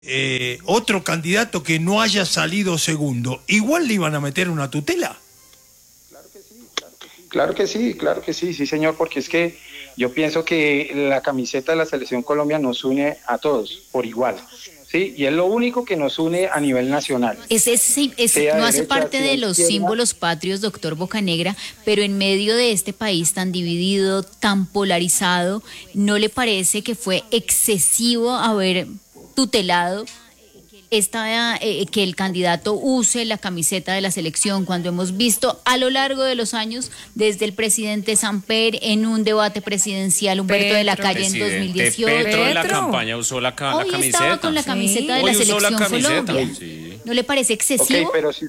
otro candidato que no haya salido segundo, igual le iban a meter una tutela. Claro que sí, sí señor, porque es que yo pienso que la camiseta de la Selección Colombia nos une a todos por igual, ¿sí? Y es lo único que nos une a nivel nacional. No hace parte de los símbolos patrios, doctor Bocanegra, pero en medio de este país tan dividido, tan polarizado, ¿no le parece que fue excesivo haber tutelado que el candidato use la camiseta de la selección, cuando hemos visto a lo largo de los años, desde el presidente Samper en un debate presidencial, Humberto de la Calle en 2018. Petro en la campaña usó la camiseta. Hoy estaba con la camiseta de la selección Colombia. Sí. ¿No le parece excesivo?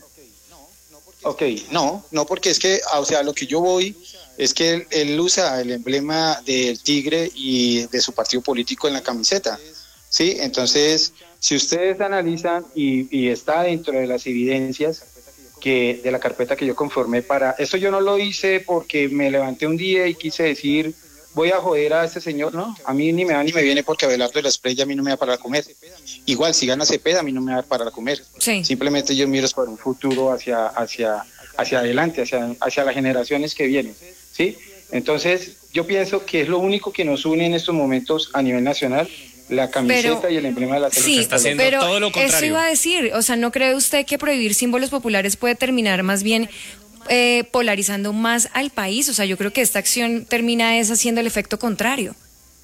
No, porque es que, o sea, lo que yo voy es que él usa el emblema del tigre y de su partido político en la camiseta, ¿sí? Entonces, si ustedes analizan y está dentro de las evidencias de la carpeta que yo conformé eso, yo no lo hice porque me levanté un día y quise decir, voy a joder a este señor, no, a mí ni me va ni me viene, porque Abelardo de la Espriella a mí no me va para comer. Igual, si gana Cepeda, a mí no me va para comer. Sí. Simplemente yo miro para un futuro hacia adelante, hacia las generaciones que vienen, ¿sí? Entonces, yo pienso que es lo único que nos une en estos momentos a nivel nacional, la camiseta y el emblema de la selección. Sí, está haciendo pero todo lo contrario. eso iba a decir, o sea, ¿no cree usted que prohibir símbolos populares puede terminar más bien polarizando más al país? O sea, yo creo que esta acción termina haciendo el efecto contrario.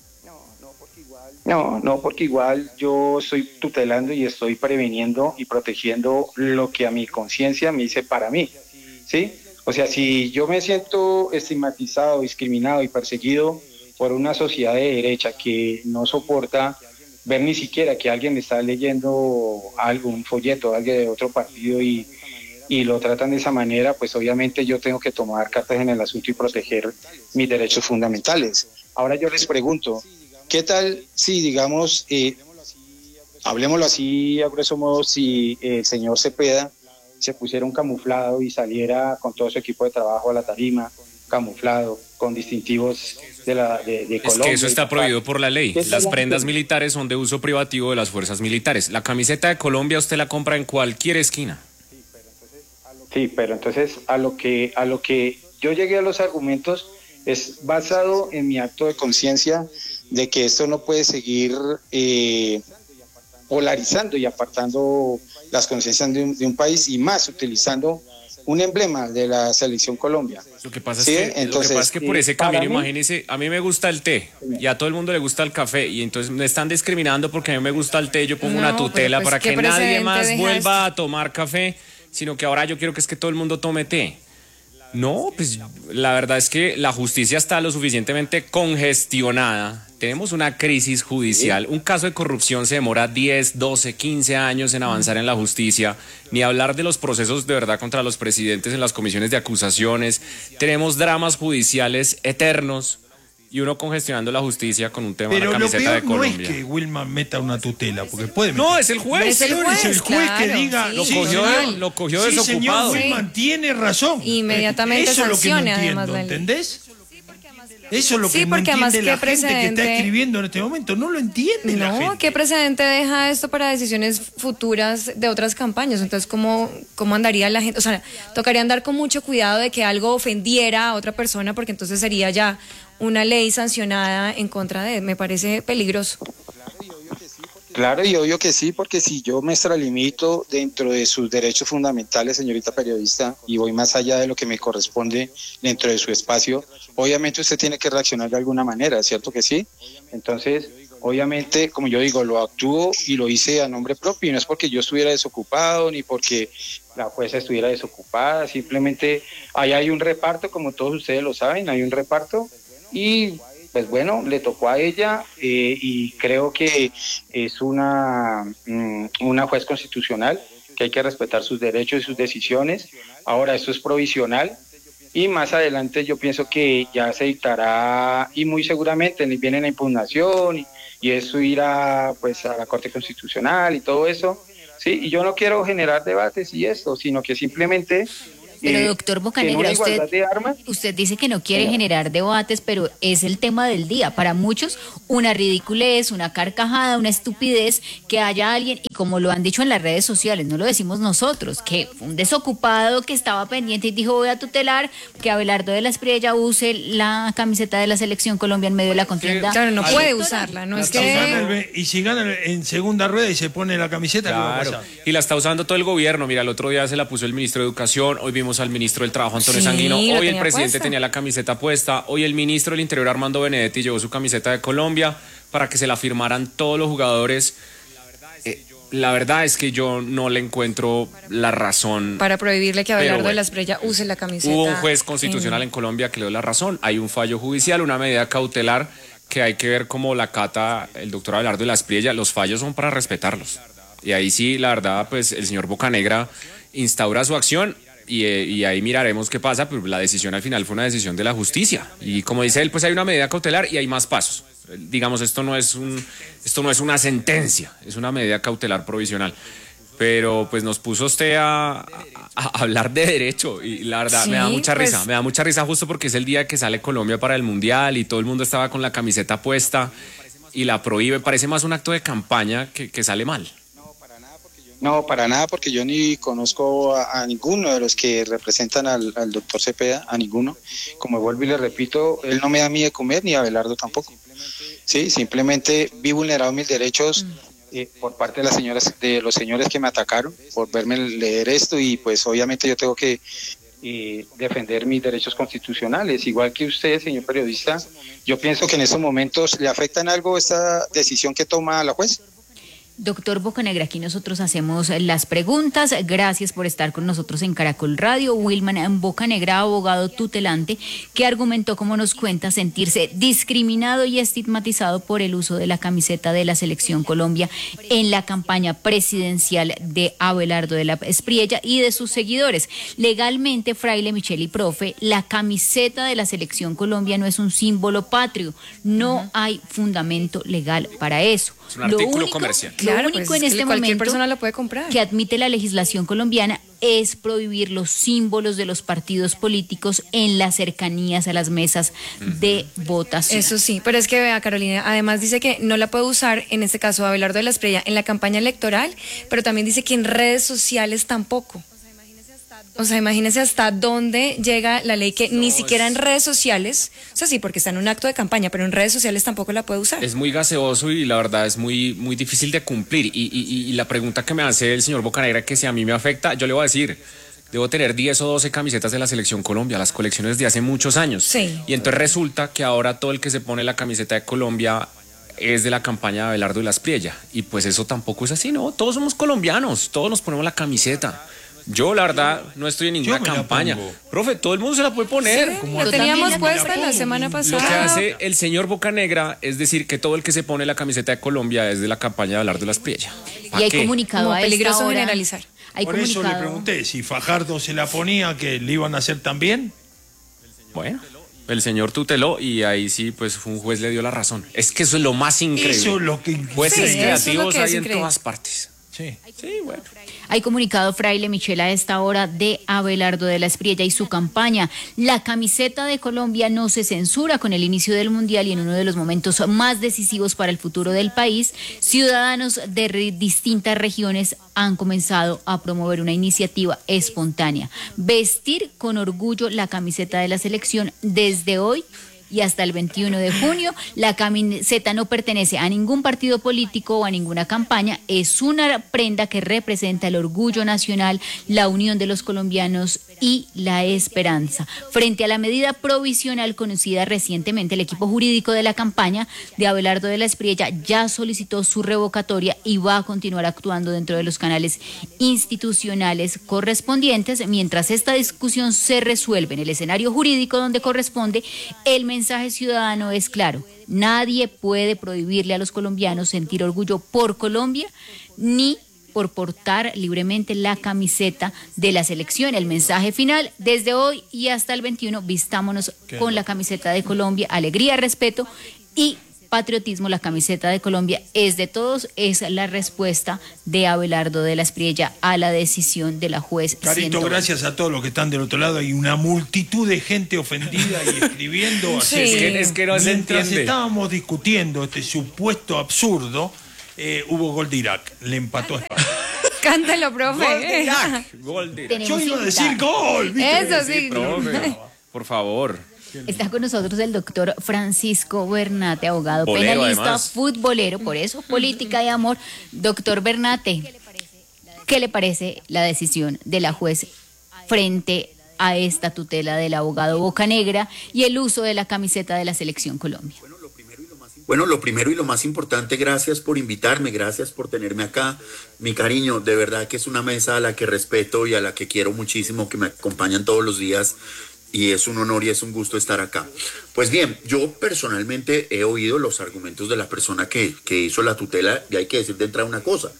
No, porque igual yo estoy tutelando y estoy preveniendo y protegiendo lo que a mi conciencia me dice para mí, ¿sí? O sea, si yo me siento estigmatizado, discriminado y perseguido por una sociedad de derecha que no soporta ver ni siquiera que alguien está leyendo algo, un folleto, alguien de otro partido y lo tratan de esa manera, pues obviamente yo tengo que tomar cartas en el asunto y proteger mis derechos fundamentales. Ahora yo les pregunto, ¿qué tal si, digamos, hablemoslo así a grueso modo, si el señor Cepeda se pusiera un camuflado y saliera con todo su equipo de trabajo a la tarima, camuflado, con distintivos de Colombia? Es que eso está prohibido por la ley. Las prendas militares son de uso privativo de las fuerzas militares. La camiseta de Colombia usted la compra en cualquier esquina. Sí, pero entonces a lo que yo llegué a los argumentos es basado en mi acto de conciencia de que esto no puede seguir polarizando y apartando las conciencias de un país, y más utilizando un emblema de la selección Colombia. Lo que pasa ¿Sí? es que por ese camino, imagínese, a mí me gusta el té y a todo el mundo le gusta el café, y entonces me están discriminando porque a mí me gusta el té. Yo pongo una tutela para que nadie más vuelva a tomar café, sino que ahora yo quiero que todo el mundo tome té. No, pues la verdad es que la justicia está lo suficientemente congestionada. Tenemos una crisis judicial. Un caso de corrupción se demora 10, 12, 15 años en avanzar en la justicia. Ni hablar de los procesos de verdad contra los presidentes en las comisiones de acusaciones. Tenemos dramas judiciales eternos y uno congestionando la justicia con un tema de la camiseta de Colombia. No es que Wilman meta una tutela, porque puede meter. No, es el juez. Es el juez claro, que diga. Sí, lo cogió sí, desocupado. Señor Wilman tiene razón. Inmediatamente eso sancione, es lo que no entiendo, ¿entendés? Eso es lo que no entiende la gente que está escribiendo en este momento. No lo entiende la gente. ¿Qué precedente deja esto para decisiones futuras de otras campañas? Entonces, ¿cómo andaría la gente? O sea, tocaría andar con mucho cuidado de que algo ofendiera a otra persona, porque entonces sería ya una ley sancionada en contra de. Me parece peligroso. Claro y obvio que sí, porque si yo me extralimito dentro de sus derechos fundamentales, señorita periodista, y voy más allá de lo que me corresponde dentro de su espacio, obviamente usted tiene que reaccionar de alguna manera, ¿cierto que sí? Entonces, obviamente, como yo digo, lo actúo y lo hice a nombre propio, y no es porque yo estuviera desocupado, ni porque la jueza estuviera desocupada, simplemente ahí hay un reparto, como todos ustedes lo saben, hay un reparto, y pues bueno, le tocó a ella, y creo que es una juez constitucional, que hay que respetar sus derechos y sus decisiones. Ahora, esto es provisional, y más adelante yo pienso que ya se dictará, y muy seguramente viene la impugnación, y eso irá pues a la Corte Constitucional y todo eso, ¿sí? Y yo no quiero generar debates y esto, sino que simplemente Pero doctor Bocanegra, usted dice que no quiere generar debates, pero es el tema del día. Para muchos, una ridiculez, una carcajada, una estupidez que haya alguien, y como lo han dicho en las redes sociales, no lo decimos nosotros, que un desocupado que estaba pendiente y dijo voy a tutelar que Abelardo de la Espriella use la camiseta de la Selección Colombia en medio de la contienda. Claro, no puede usarla, no es que... Y si gana en segunda rueda y se pone la camiseta, ¿qué va a pasar? Y la está usando todo el gobierno. Mira, el otro día se la puso el ministro de Educación, hoy vimos al ministro del Trabajo, Antonio Sanguino, hoy el presidente tenía la camiseta puesta, hoy el ministro del Interior, Armando Benedetti, llevó su camiseta de Colombia para que se la firmaran todos los jugadores. La verdad es que yo no le encuentro la razón. Para prohibirle que Abelardo de la Espriella use la camiseta. Hubo un juez constitucional en Colombia que le dio la razón. Hay un fallo judicial, una medida cautelar que hay que ver cómo la cata el doctor Abelardo de la Espriella. Los fallos son para respetarlos. Y ahí sí, la verdad, pues el señor Bocanegra instaura su acción y ahí miraremos qué pasa, pero la decisión al final fue una decisión de la justicia. Y como dice él, pues hay una medida cautelar y hay más pasos. Digamos, esto no es una sentencia, es una medida cautelar provisional. Pero pues nos puso usted a hablar de derecho y la verdad me da mucha risa justo porque es el día que sale Colombia para el Mundial y todo el mundo estaba con la camiseta puesta y la prohíbe. Parece más un acto de campaña que sale mal. No, para nada, porque yo ni conozco a ninguno de los que representan al doctor Cepeda, a ninguno. Como vuelvo y le repito, él no me da a mí de comer, ni a Abelardo tampoco. Sí, simplemente vi vulnerados mis derechos por parte de los señores que me atacaron, por verme leer esto, y pues obviamente yo tengo que defender mis derechos constitucionales. Igual que usted, señor periodista, yo pienso que en estos momentos le afecta en algo esta decisión que toma la juez. Doctor Bocanegra, aquí nosotros hacemos las preguntas. Gracias por estar con nosotros en Caracol Radio. Wilman Bocanegra, abogado tutelante, que argumentó, como nos cuenta, sentirse discriminado y estigmatizado por el uso de la camiseta de la Selección Colombia en la campaña presidencial de Abelardo de la Espriella y de sus seguidores. Legalmente, Fraile Micheli, profe, la camiseta de la Selección Colombia no es un símbolo patrio. No hay fundamento legal para eso. Es un artículo comercial. Lo único en este momento persona lo puede comprar, que admite la legislación colombiana es prohibir los símbolos de los partidos políticos en las cercanías a las mesas de votación. Eso sí, pero es que vea, Carolina, además dice que no la puede usar, en este caso Abelardo de la Espriella, en la campaña electoral, pero también dice que en redes sociales tampoco. O sea, imagínese hasta dónde llega la ley, que ni siquiera en redes sociales, o sea, sí, porque está en un acto de campaña, pero en redes sociales tampoco la puede usar. Es muy gaseoso y la verdad es muy, muy difícil de cumplir. Y la pregunta que me hace el señor Bocanegra, que si a mí me afecta, yo le voy a decir, debo tener 10 o 12 camisetas de la Selección Colombia, las colecciones de hace muchos años. Sí. Y entonces resulta que ahora todo el que se pone la camiseta de Colombia es de la campaña de Abelardo de la Espriella. Y pues eso tampoco es así, ¿no? Todos somos colombianos, todos nos ponemos la camiseta. Yo, la verdad, no estoy en ninguna campaña. Profe, todo el mundo se la puede poner. Sí, lo teníamos puesta la semana pasada. Lo que hace el señor Bocanegra es decir que todo el que se pone la camiseta de Colombia es de la campaña de Abelardo de la Espriella. Y hay comunicado a peligroso esta hora, generalizar. Por eso le pregunté, si Fajardo se la ponía, ¿que le iban a hacer también? Bueno, el señor tuteló y ahí sí, pues un juez le dio la razón. Es que eso es lo más increíble. Eso es lo que... Jueces creativos hay en todas partes. Sí, bueno. Hay comunicado Fraile Michela a esta hora de Abelardo de la Espriella y su campaña. La camiseta de Colombia no se censura. Con el inicio del Mundial y en uno de los momentos más decisivos para el futuro del país, ciudadanos de distintas regiones han comenzado a promover una iniciativa espontánea. Vestir con orgullo la camiseta de la selección desde hoy y hasta el 21 de junio. La camiseta no pertenece a ningún partido político o a ninguna campaña. Es una prenda que representa el orgullo nacional, la unión de los colombianos y la esperanza. Frente a la medida provisional conocida recientemente, el equipo jurídico de la campaña de Abelardo de la Espriella ya solicitó su revocatoria y va a continuar actuando dentro de los canales institucionales correspondientes. Mientras esta discusión se resuelve en el escenario jurídico donde corresponde, el mensaje ciudadano es claro: nadie puede prohibirle a los colombianos sentir orgullo por Colombia ni por portar libremente la camiseta de la selección. El mensaje final: desde hoy y hasta el 21, vistámonos con la camiseta de Colombia, alegría, respeto y patriotismo, la camiseta de Colombia es de todos, es la respuesta de Abelardo de la Espriella a la decisión de la juez. Carito, gracias a todos los que están del otro lado. Hay una multitud de gente ofendida y escribiendo. Sí. Es que no se entiende. Mientras estábamos discutiendo este supuesto absurdo, hubo gol de Irak. Le empató a España. Cántalo, profe. Gol de Irak. Gol de Irak. Yo iba a decir gol. ¿viste? Eso sí. Profe, por favor. Está con nosotros el doctor Francisco Bernate, abogado Bolero, penalista, además. Futbolero, por eso, política de amor. Doctor Bernate, ¿qué le parece la decisión de la juez frente a esta tutela del abogado Bocanegra y el uso de la camiseta de la Selección Colombia? Bueno, lo primero y lo más importante, gracias por invitarme, gracias por tenerme acá. Mi cariño, de verdad que es una mesa a la que respeto y a la que quiero muchísimo, que me acompañan todos los días. Y es un honor y es un gusto estar acá. Pues bien, yo personalmente he oído los argumentos de la persona que hizo la tutela, y hay que decir de entrada una cosa.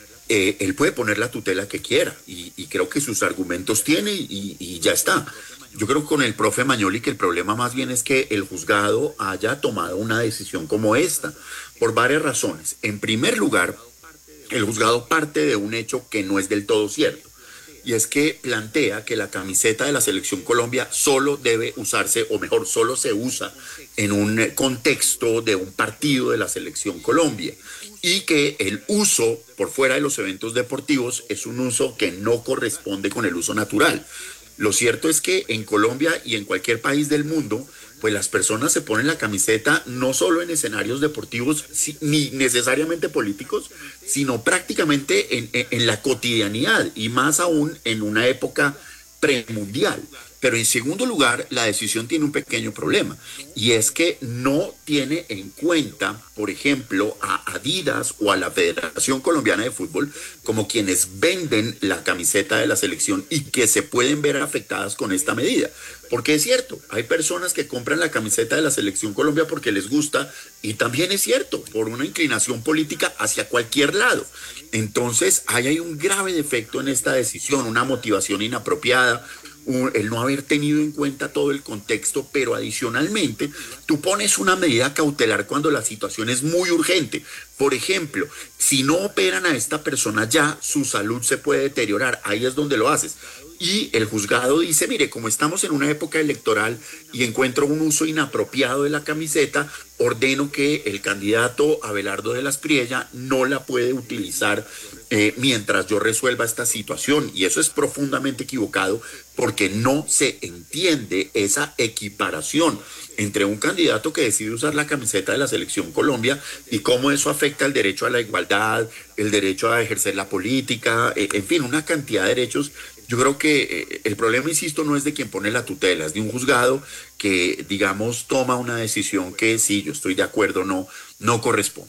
Él puede poner la tutela que quiera y creo que sus argumentos tiene y ya está. Yo creo que con el profe Magnoli que el problema más bien es que el juzgado haya tomado una decisión como esta, por varias razones. En primer lugar, el juzgado parte de un hecho que no es del todo cierto. Y es que plantea que la camiseta de la Selección Colombia solo debe usarse, o mejor, solo se usa en un contexto de un partido de la Selección Colombia. Y que el uso por fuera de los eventos deportivos es un uso que no corresponde con el uso natural. Lo cierto es que en Colombia y en cualquier país del mundo, pues las personas se ponen la camiseta no solo en escenarios deportivos ni necesariamente políticos, sino prácticamente en la cotidianidad y más aún en una época premundial. Pero en segundo lugar, la decisión tiene un pequeño problema y es que no tiene en cuenta, por ejemplo, a Adidas o a la Federación Colombiana de Fútbol como quienes venden la camiseta de la selección y que se pueden ver afectadas con esta medida. Porque es cierto, hay personas que compran la camiseta de la Selección Colombia porque les gusta y también es cierto, por una inclinación política hacia cualquier lado. Entonces, ahí hay un grave defecto en esta decisión, una motivación inapropiada, el no haber tenido en cuenta todo el contexto, pero adicionalmente tú pones una medida cautelar cuando la situación es muy urgente. Por ejemplo, si no operan a esta persona ya, su salud se puede deteriorar, ahí es donde lo haces. Y el juzgado dice, mire, como estamos en una época electoral y encuentro un uso inapropiado de la camiseta, ordeno que el candidato Abelardo de la Espriella no la puede utilizar mientras yo resuelva esta situación. Y eso es profundamente equivocado porque no se entiende esa equiparación entre un candidato que decide usar la camiseta de la Selección Colombia y cómo eso afecta el derecho a la igualdad, el derecho a ejercer la política, en fin, una cantidad de derechos. Yo creo que el problema, insisto, no es de quien pone la tutela, es de un juzgado que, digamos, toma una decisión que sí, yo estoy de acuerdo, no corresponde.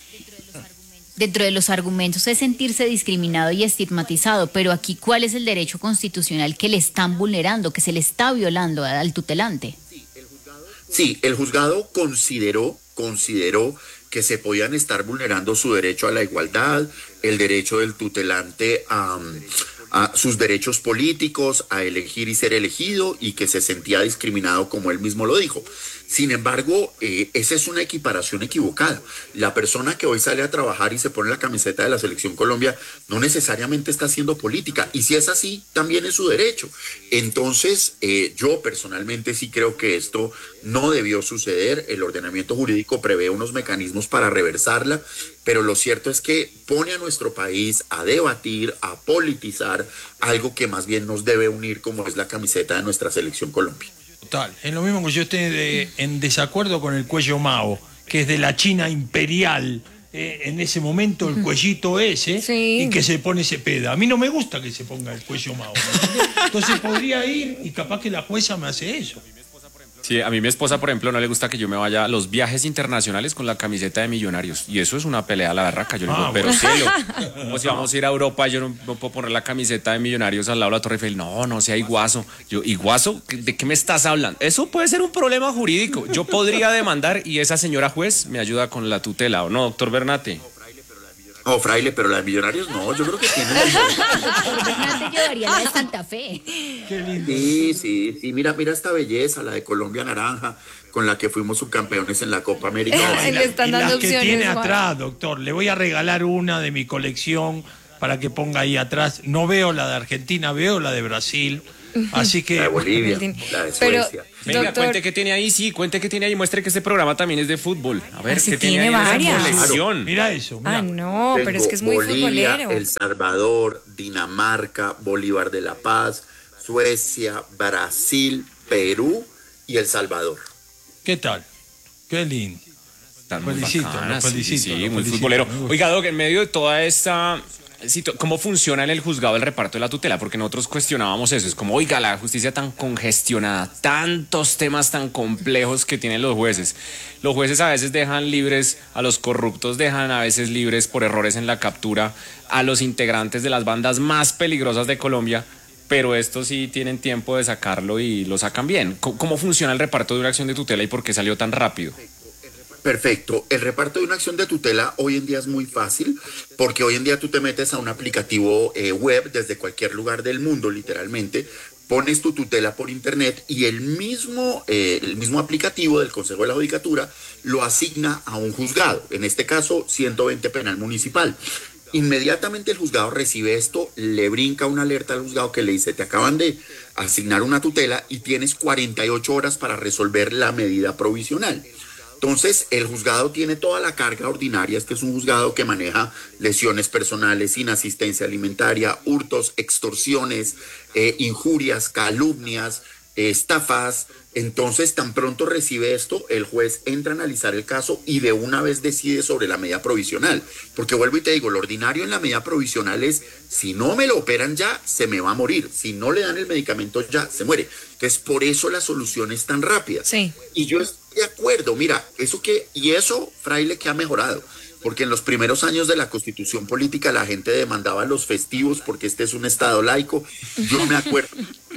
Dentro de los argumentos es sentirse discriminado y estigmatizado, pero aquí, ¿cuál es el derecho constitucional que le están vulnerando, que se le está violando al tutelante? Sí, el juzgado consideró que se podían estar vulnerando su derecho a la igualdad, el derecho del tutelante a sus derechos políticos, a elegir y ser elegido, y que se sentía discriminado, como él mismo lo dijo. Sin embargo, esa es una equiparación equivocada. La persona que hoy sale a trabajar y se pone la camiseta de la Selección Colombia no necesariamente está haciendo política, y si es así, también es su derecho. Entonces, yo personalmente sí creo que esto no debió suceder. El ordenamiento jurídico prevé unos mecanismos para reversarla, pero lo cierto es que pone a nuestro país a debatir, a politizar algo que más bien nos debe unir, como es la camiseta de nuestra Selección Colombia. Total, es lo mismo que yo esté en desacuerdo con el cuello Mao, que es de la China imperial, en ese momento el cuellito ese, sí, y que se pone Cepeda. A mí no me gusta que se ponga el cuello Mao, ¿no? Entonces podría ir y capaz que la jueza me hace eso. Sí, a mí mi esposa, por ejemplo, no le gusta que yo me vaya a los viajes internacionales con la camiseta de Millonarios. Y eso es una pelea a la barraca. Yo le digo, pero cielo, como si vamos a ir a Europa, yo no puedo poner la camiseta de Millonarios al lado de la Torre Eiffel. No sea Iguazo. Yo, ¿Iguazo? ¿De qué me estás hablando? Eso puede ser un problema jurídico. Yo podría demandar y esa señora juez me ayuda con la tutela, ¿o no, doctor Bernate? No, Fraile, pero la de Millonarios no, yo creo que tiene... Bernate llevaría la de Santa Fe. Qué lindo. Sí, mira esta belleza, la de Colombia naranja, con la que fuimos subcampeones en la Copa América. No, le están dando opciones, que tiene atrás, doctor. Le voy a regalar una de mi colección para que ponga ahí atrás. No veo la de Argentina, veo la de Brasil. Así que... La de Bolivia, la de Suecia. Venga, doctor, cuente qué tiene ahí, cuente qué tiene ahí, muestre que este programa también es de fútbol. A ver, qué tiene varias. Claro. Mira eso. Mira. No, tengo pero es que es muy Bolivia, futbolero. El Salvador, Dinamarca, Bolívar de La Paz, Suecia, Brasil, Perú y El Salvador. ¿Qué tal? Qué lindo. Felicito, muy futbolero. Oiga, Doc, en medio de toda esta... ¿Cómo funciona en el juzgado el reparto de la tutela? Porque nosotros cuestionábamos eso. Es como, oiga, la justicia tan congestionada, tantos temas tan complejos que tienen los jueces. Los jueces a veces dejan libres a los corruptos, dejan a veces libres por errores en la captura a los integrantes de las bandas más peligrosas de Colombia, pero estos sí tienen tiempo de sacarlo y lo sacan bien. ¿Cómo funciona el reparto de una acción de tutela y por qué salió tan rápido? Perfecto. El reparto de una acción de tutela hoy en día es muy fácil porque hoy en día tú te metes a un aplicativo web desde cualquier lugar del mundo, literalmente, pones tu tutela por internet y el mismo aplicativo del Consejo de la Judicatura lo asigna a un juzgado, en este caso 120 Penal Municipal. Inmediatamente el juzgado recibe esto, le brinca una alerta al juzgado que le dice: te acaban de asignar una tutela y tienes 48 horas para resolver la medida provisional. Entonces, el juzgado tiene toda la carga ordinaria. Este es un juzgado que maneja lesiones personales, inasistencia alimentaria, hurtos, extorsiones, injurias, calumnias, estafas. Entonces, tan pronto recibe esto, el juez entra a analizar el caso y de una vez decide sobre la medida provisional. Porque vuelvo y te digo, lo ordinario en la medida provisional es, si no me lo operan ya, se me va a morir. Si no le dan el medicamento ya, se muere. Entonces, por eso la solución es tan rápida. Sí. Y yo estoy de acuerdo, mira, eso, Fraile, que ha mejorado. Porque en los primeros años de la Constitución Política la gente demandaba los festivos porque este es un estado laico. Yo me acuerdo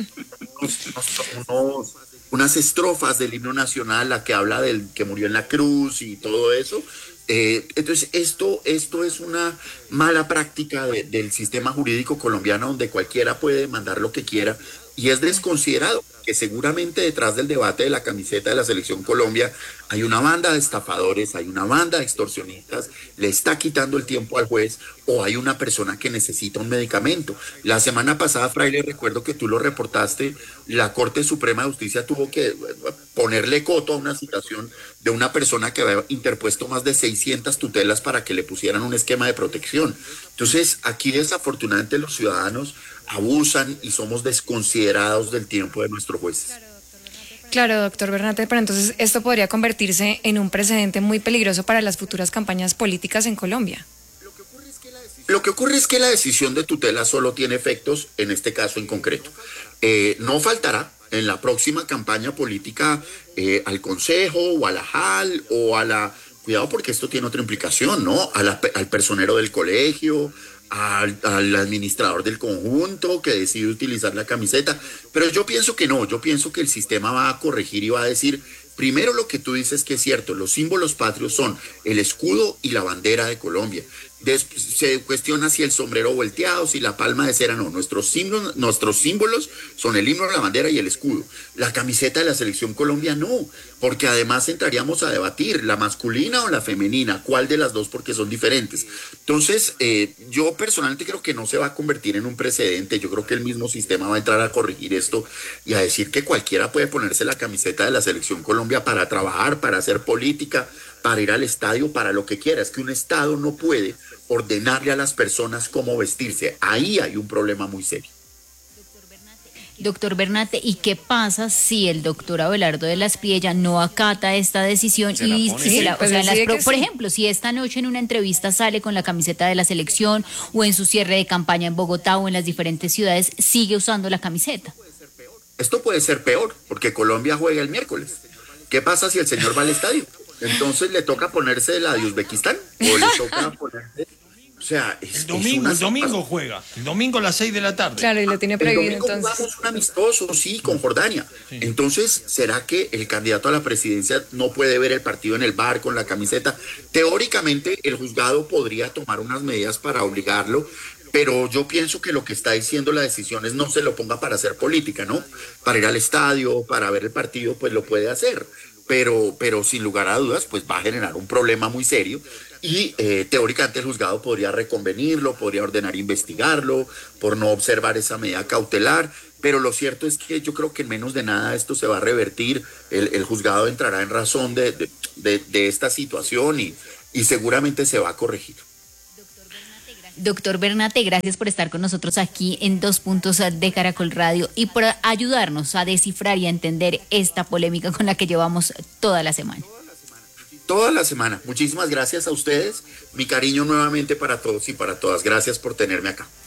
unas estrofas del himno nacional, la que habla del que murió en la cruz y todo eso. Entonces, esto es una mala práctica del sistema jurídico colombiano, donde cualquiera puede demandar lo que quiera y es desconsiderado, que seguramente detrás del debate de la camiseta de la Selección Colombia hay una banda de estafadores, hay una banda de extorsionistas, le está quitando el tiempo al juez, o hay una persona que necesita un medicamento. La semana pasada, Fraile, recuerdo que tú lo reportaste, la Corte Suprema de Justicia tuvo que ponerle coto a una situación de una persona que había interpuesto más de 600 tutelas para que le pusieran un esquema de protección. Entonces, aquí desafortunadamente los ciudadanos abusan y somos desconsiderados del tiempo de nuestros jueces. Claro, doctor Bernate, pero entonces esto podría convertirse en un precedente muy peligroso para las futuras campañas políticas en Colombia. Lo que ocurre es que la decisión de tutela solo tiene efectos en este caso en concreto. No faltará en la próxima campaña política al Consejo o a la JAL o a la... Cuidado, porque esto tiene otra implicación, ¿no? Al personero del colegio, al administrador del conjunto que decide utilizar la camiseta. Pero yo pienso que no, yo pienso que el sistema va a corregir y va a decir, primero lo que tú dices que es cierto, los símbolos patrios son el escudo y la bandera de Colombia. Se cuestiona si el sombrero volteado, si la palma de cera, no. Nuestros símbolos son el himno, la bandera y el escudo. La camiseta de la Selección Colombia no, porque además entraríamos a debatir la masculina o la femenina, cuál de las dos, porque son diferentes. Entonces, yo personalmente creo que no se va a convertir en un precedente. Yo creo que el mismo sistema va a entrar a corregir esto y a decir que cualquiera puede ponerse la camiseta de la Selección Colombia para trabajar, para hacer política, para ir al estadio, para lo que quiera. Es que un Estado no puede ordenarle a las personas cómo vestirse. Ahí hay un problema muy serio. Doctor Bernate, ¿y qué pasa si el doctor Abelardo de la Espriella no acata esta decisión por ejemplo, si esta noche en una entrevista sale con la camiseta de la selección o en su cierre de campaña en Bogotá o en las diferentes ciudades sigue usando la camiseta? Esto puede ser peor, porque Colombia juega el miércoles. ¿Qué pasa si el señor va al estadio? Entonces le toca ponerse la de Uzbekistán o le toca ponerse... O sea, el domingo juega, el domingo a las 6 de la tarde. Claro, y lo tiene prohibido. El domingo entonces jugamos un amistoso, sí, con Jordania. Sí. Entonces, ¿será que el candidato a la presidencia no puede ver el partido en el bar con la camiseta? Teóricamente, el juzgado podría tomar unas medidas para obligarlo, pero yo pienso que lo que está diciendo la decisión es no se lo ponga para hacer política, ¿no? Para ir al estadio, para ver el partido, pues lo puede hacer. pero sin lugar a dudas, pues va a generar un problema muy serio y teóricamente el juzgado podría reconvenirlo, podría ordenar investigarlo por no observar esa medida cautelar, pero lo cierto es que yo creo que en menos de nada esto se va a revertir, el juzgado entrará en razón de esta situación y seguramente se va a corregir. Doctor Bernate, gracias por estar con nosotros aquí en 2 Puntos de Caracol Radio y por ayudarnos a descifrar y a entender esta polémica con la que llevamos toda la semana. Toda la semana. Muchísimas gracias a ustedes. Mi cariño nuevamente para todos y para todas. Gracias por tenerme acá.